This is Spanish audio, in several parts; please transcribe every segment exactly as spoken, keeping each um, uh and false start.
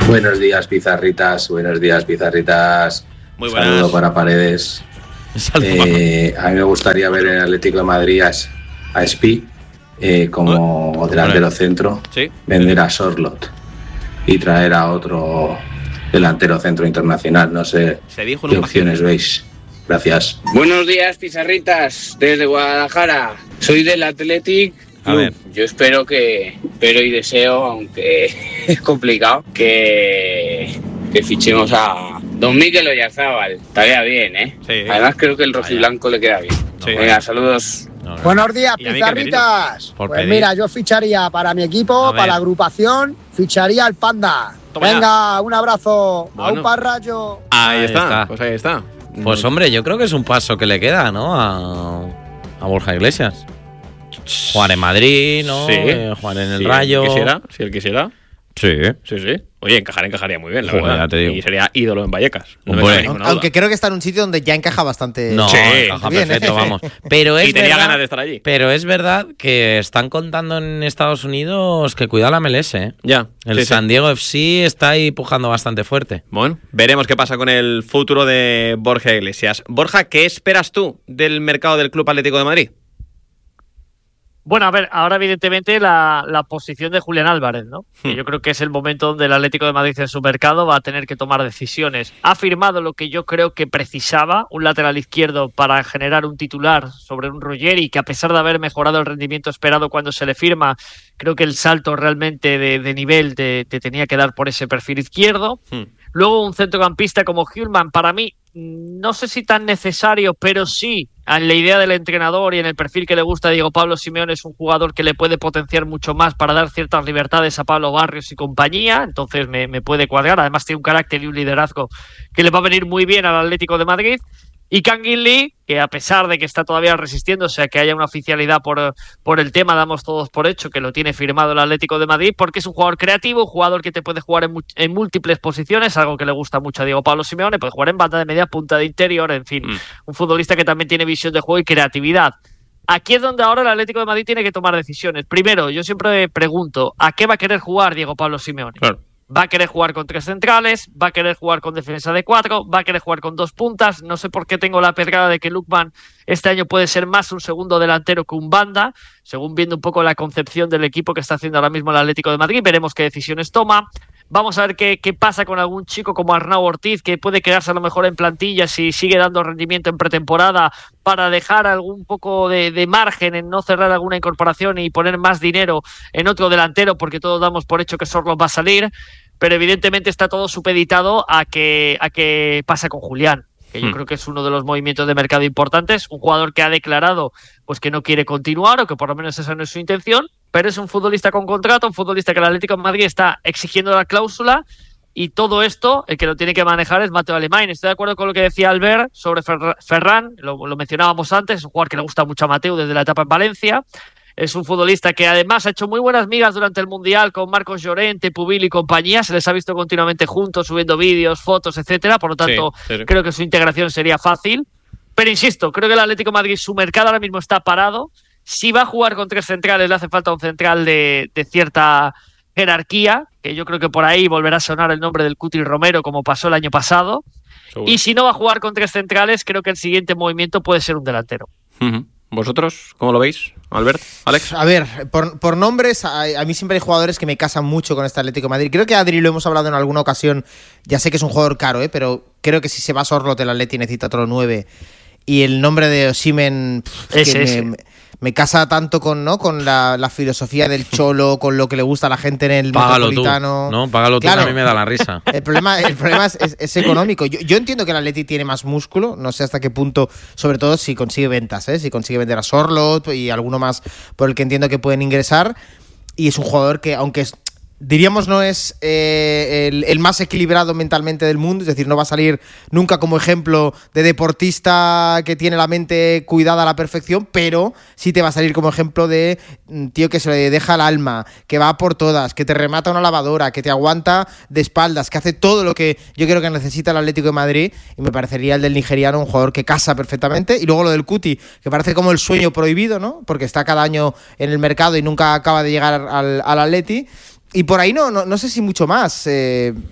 Buenos días, pizarritas. Buenos días, pizarritas. Muy buenas. Saludo para Paredes. Eh, a mí me gustaría ver en el Atlético de Madrid a, a Spi eh, como ¿Eh? delantero centro. ¿Sí? Vender a Sorlot y traer a otro delantero centro internacional. No sé Se dijo qué opciones veis. Gracias. Buenos días, pizarritas, desde Guadalajara. Soy del Athletic A ver. Yo espero que, espero y deseo, aunque es complicado, que, que fichemos a Don Mikel Oyarzábal. Estaría bien, ¿eh? Sí. Además creo que el rojiblanco le queda bien. Sí. Venga, saludos. No, no. Buenos días, ¿Y a mí qué pizarritas. Por Pues pedir. mira, yo ficharía para mi equipo, A ver. para la agrupación, ficharía al Panda. Toma Venga, ya. un abrazo, Bueno. a un parrayo. Ahí, Ahí está. está. Pues ahí está. Pues hombre, yo creo que es un paso que le queda, ¿no? A, a Borja Iglesias. Jugar en Madrid, ¿no? Sí. Eh, jugar en el Si Rayo. Él quisiera, si él quisiera. Sí. Sí, sí. Oye, encajar, encajaría muy bien, la Joder, verdad. ya te digo. Y sería ídolo en Vallecas. No me Hombre. cabe ninguna duda. Aunque creo que está en un sitio donde ya encaja bastante. No, Sí, encaja bien, perfecto, ¿eh? vamos. Pero es Y tenía verdad, ganas de estar allí. Pero es verdad que están contando en Estados Unidos que cuida la M L S, ¿eh? Ya. El sí, sí. San Diego F C está ahí pujando bastante fuerte. Bueno, veremos qué pasa con el futuro de Borja Iglesias. Borja, ¿qué esperas tú del mercado del Club Atlético de Madrid? Bueno, a ver, ahora evidentemente la, la posición de Julián Álvarez, ¿no? Que Hmm. yo creo que es el momento donde el Atlético de Madrid en su mercado va a tener que tomar decisiones. Ha firmado lo que yo creo que precisaba, un lateral izquierdo para generar un titular sobre un Ruggeri, que a pesar de haber mejorado el rendimiento esperado cuando se le firma, creo que el salto realmente de, de nivel te, te tenía que dar por ese perfil izquierdo. Hmm. Luego un centrocampista como Hjulman, para mí, no sé si tan necesario, pero sí, en la idea del entrenador y en el perfil que le gusta a Diego Pablo Simeone, es un jugador que le puede potenciar mucho más para dar ciertas libertades a Pablo Barrios y compañía, entonces me, me puede cuadrar. Además tiene un carácter y un liderazgo que le va a venir muy bien al Atlético de Madrid. Y Kangin Lee, que a pesar de que está todavía resistiendo, o sea, que haya una oficialidad por, por el tema, damos todos por hecho que lo tiene firmado el Atlético de Madrid, porque es un jugador creativo, un jugador que te puede jugar en, mu- en múltiples posiciones, algo que le gusta mucho a Diego Pablo Simeone, puede jugar en banda de media punta, de interior, en fin, Mm. un futbolista que también tiene visión de juego y creatividad. Aquí es donde ahora el Atlético de Madrid tiene que tomar decisiones. Primero, yo siempre pregunto, ¿a qué va a querer jugar Diego Pablo Simeone? Claro. Va a querer jugar con tres centrales, va a querer jugar con defensa de cuatro, va a querer jugar con dos puntas. No sé por qué tengo la pedrada de que Lookman este año puede ser más un segundo delantero que un banda, según viendo un poco la concepción del equipo que está haciendo ahora mismo el Atlético de Madrid. Veremos qué decisiones toma. Vamos a ver qué, qué pasa con algún chico como Arnau Ortiz, que puede quedarse a lo mejor en plantilla si sigue dando rendimiento en pretemporada, para dejar algún poco de, de margen en no cerrar alguna incorporación y poner más dinero en otro delantero, porque todos damos por hecho que Sorloth va a salir. Pero evidentemente está todo supeditado a que, a que pasa con Julián, que yo Hmm. creo que es uno de los movimientos de mercado importantes, un jugador que ha declarado pues que no quiere continuar, o que por lo menos esa no es su intención, pero es un futbolista con contrato, un futbolista que el Atlético de Madrid está exigiendo la cláusula, y todo esto el que lo tiene que manejar es Mateo Alemán. Estoy de acuerdo con lo que decía Albert sobre Fer- Ferran, lo, lo mencionábamos antes, es un jugador que le gusta mucho a Mateo desde la etapa en Valencia. Es un futbolista que además ha hecho muy buenas migas durante el Mundial con Marcos Llorente, Pubil y compañía. Se les ha visto continuamente juntos, subiendo vídeos, fotos, etcétera. Por lo tanto, Sí, sí. creo que su integración sería fácil. Pero insisto, creo que el Atlético de Madrid, su mercado ahora mismo está parado. Si va a jugar con tres centrales, le hace falta un central de, de cierta jerarquía, que yo creo que por ahí volverá a sonar el nombre del Cuti Romero, como pasó el año pasado. Seguro. Y si no va a jugar con tres centrales, creo que el siguiente movimiento puede ser un delantero. Ujú. ¿Vosotros cómo lo veis, Albert, Alex? A ver, por, por nombres, a, a mí siempre hay jugadores que me casan mucho con este Atlético de Madrid. Creo que Adri lo hemos hablado en alguna ocasión. Ya sé que es un jugador caro, ¿eh? Pero creo que si se va a Sorloth, el Atleti necesita otro nueve. Y el nombre de Osimhen pff, es que Ese, me, ese. me casa tanto con, ¿no? con la, la filosofía del Cholo, con lo que le gusta a la gente en el Págalo tú, Metropolitano. ¿no? Págalo tú, Claro. que a mí me da la risa. El problema, el problema es, es- es económico. Yo, yo entiendo que el Atleti tiene más músculo, no sé hasta qué punto, sobre todo si consigue ventas, ¿eh? Si consigue vender a Sorloth y alguno más por el que entiendo que pueden ingresar. Y es un jugador que, aunque es, diríamos no es eh, el, el más equilibrado mentalmente del mundo, es decir, no va a salir nunca como ejemplo de deportista que tiene la mente cuidada a la perfección, pero sí te va a salir como ejemplo de mm, tío que se le deja el alma, que va por todas, que te remata una lavadora, que te aguanta de espaldas, que hace todo lo que yo creo que necesita el Atlético de Madrid, y me parecería el del nigeriano un jugador que casa perfectamente. Y luego lo del Cuti, que parece como el sueño prohibido, ¿no? Porque está cada año en el mercado y nunca acaba de llegar al, al Atleti. Y por ahí no, no, no sé si mucho más. Eh,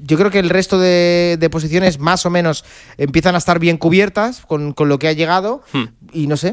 yo creo que el resto de, de posiciones más o menos empiezan a estar bien cubiertas con, con lo que ha llegado. Hmm. Y no sé,